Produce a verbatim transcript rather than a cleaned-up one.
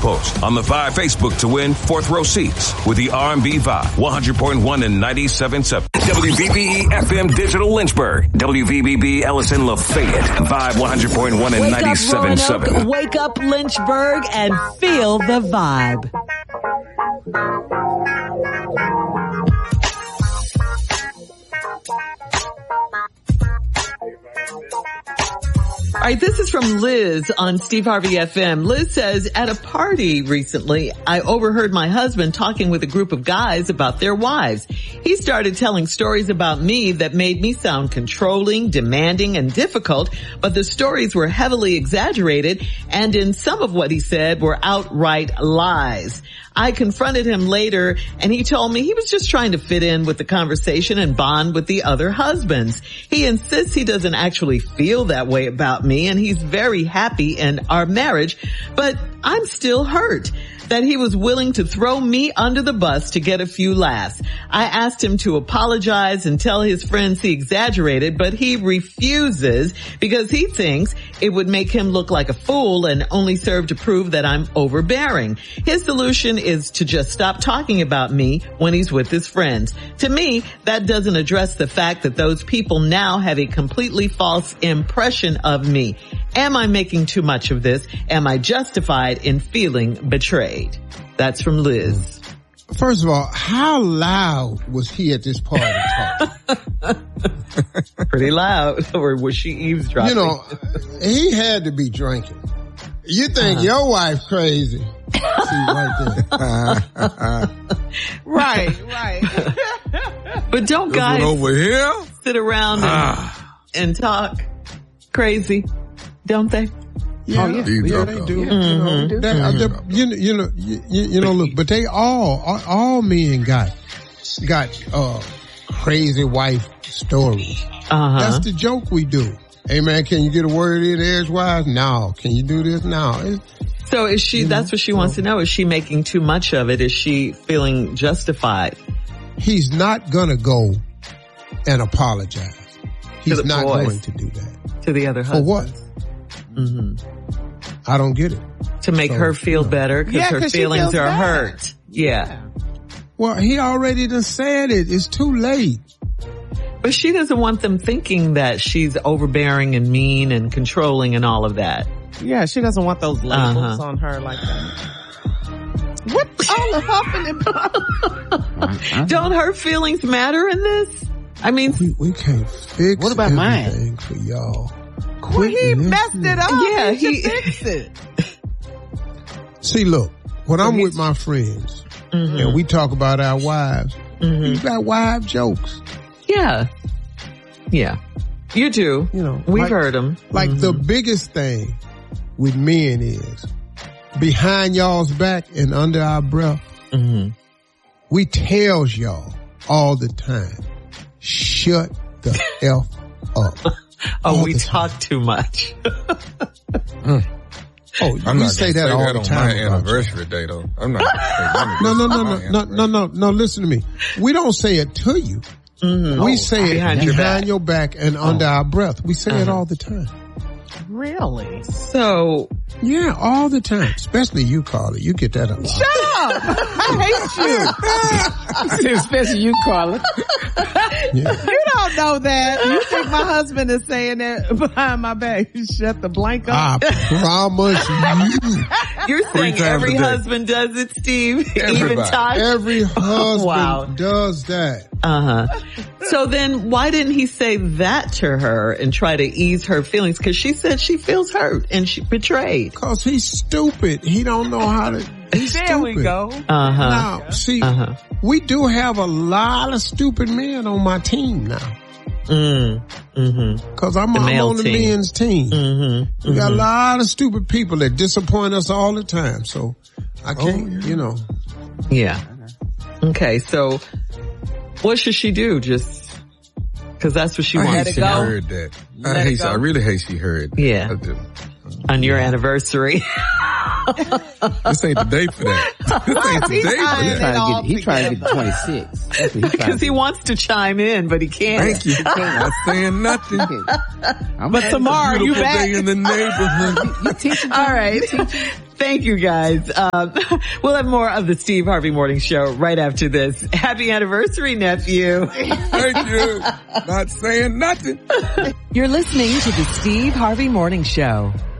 post on the Vibe Facebook to win fourth row seats with the R and B Vibe one hundred point one and ninety-seven point seven. W V B E F M Digital Lynchburg. W V B B Ellison Lafayette. Vibe one hundred point one and ninety-seven point seven. Wake up Lynchburg and feel the vibe. All right, this is from Liz on Steve Harvey F M. Liz says, at a party recently, I overheard my husband talking with a group of guys about their wives. He started telling stories about me that made me sound controlling, demanding, and difficult, but the stories were heavily exaggerated, and in some of what he said were outright lies. I confronted him later, and he told me he was just trying to fit in with the conversation and bond with the other husbands. He insists he doesn't actually feel that way about me, and he's very happy in our marriage, but I'm still hurt that he was willing to throw me under the bus to get a few laughs. I asked him to apologize and tell his friends he exaggerated, but he refuses because he thinks it would make him look like a fool and only serve to prove that I'm overbearing. His solution is to just stop talking about me when he's with his friends. To me, that doesn't address the fact that those people now have a completely false impression of me. Am I making too much of this? Am I justified in feeling betrayed? That's from Liz. First of all, how loud was he at this party talking? Pretty loud. Or was she eavesdropping? You know, he had to be drinking. You think uh-huh. your wife crazy. See, right there. Right, right. But don't guys over here? sit around and, ah. and talk crazy, don't they? Yeah, oh, yeah. yeah they do. Yeah. You know, mm-hmm. that, mm-hmm. you, you know, you, you know, look, but they all, all, all men got, got, uh, crazy wife stories. Uh-huh. That's the joke we do. Hey man, can you get a word in edgewise? No. Can you do this? No. It's, so is she, that's what she wants to know. Is she making too much of it? Is she feeling justified? He's not gonna go and apologize. He's not boys. going to do that. To the other husband. For what? Mm-hmm. I don't get it. To make so, her feel better because yeah, her feelings are bad. hurt. Yeah. Well, he already done said it. It's too late. But she doesn't want them thinking that she's overbearing and mean and controlling and all of that. Yeah, she doesn't want those labels uh-huh. on her like that. What all the huffing and puffing? Don't her feelings matter in this? I mean, we, we can't fix what about everything mine? For y'all. Well, he messed it up. Yeah, he, he fixed it. See, look, when I'm with my friends mm-hmm. and we talk about our wives, mm-hmm. we got wife jokes. Yeah. Yeah. You do. You know, we've like, heard them. Like mm-hmm. the biggest thing with men is behind y'all's back and under our breath, mm-hmm. we tells y'all all the time, shut the F up. Oh, we talk too much. mm. Oh, I'm we not say say that that all on the time. my anniversary day, though. I'm not. no, no, no, no, no, no, no, no. Listen to me. We don't say it to you. Mm-hmm. We oh, say behind it your behind back. your back and oh. under our breath. We say uh-huh. it all the time. Really? So, yeah, all the time. Especially you, Carla. You get that a lot. Shut up! I hate you. Especially you, Carla. Yeah. You don't know that. You think my husband is saying that behind my back. Shut the blank up. I promise you. You're saying every husband does it, Steve? Everybody. Even Todd? Every husband wow. does that. Uh-huh. So then why didn't he say that to her and try to ease her feelings? Because she said she feels hurt and she betrayed. Because he's stupid. He don't know how to... He's there stupid. we go. Uh-huh. Now, see, uh-huh. we do have a lot of stupid men on my team now. Mm. Mm-hmm. Cause I'm, I'm on the team. men's team. Mm-hmm. We got mm-hmm. a lot of stupid people that disappoint us all the time. So I can't, oh, yeah. you know. Yeah. Okay. So what should she do? Just cause that's what she I wants hate to she know. heard that. I hate, I really hate she heard. Yeah. I do. On your anniversary. This ain't the day for that. This ain't the He's day for trying that. it Trying to all get, he trying to get to twenty-six. That's what he trying Because to he wants to chime in, but he can't. Thank you. Not saying nothing. do. I'm But tomorrow you Beautiful back. day in the neighborhood. you teaching. All right. Thank you, guys. Um, we'll have more of the Steve Harvey Morning Show right after this. Happy anniversary, nephew. Thank you. Not saying nothing. You're listening to the Steve Harvey Morning Show.